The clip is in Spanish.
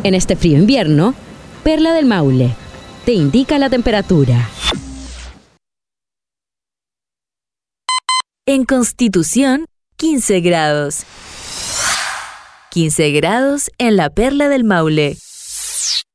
En este frío invierno, Perla del Maule te indica la temperatura. En Constitución, 15 grados. 15 grados en la Perla del Maule.